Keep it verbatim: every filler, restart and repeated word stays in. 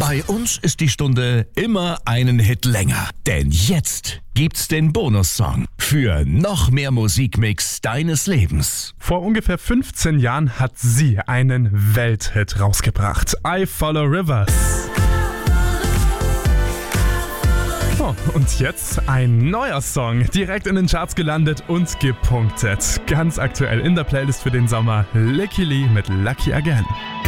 Bei uns ist die Stunde immer einen Hit länger. Denn jetzt gibt's den Bonussong für noch mehr Musikmix deines Lebens. Vor ungefähr fünfzehn Jahren hat sie einen Welthit rausgebracht. I Follow Rivers. Oh, und jetzt ein neuer Song, direkt in den Charts gelandet und gepunktet. Ganz aktuell in der Playlist für den Sommer, Licky Lee mit Lucky Again.